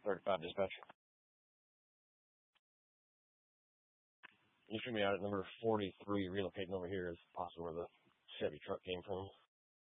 35 dispatch. You should be out at number 43, relocating over here is possibly where the Chevy truck came from.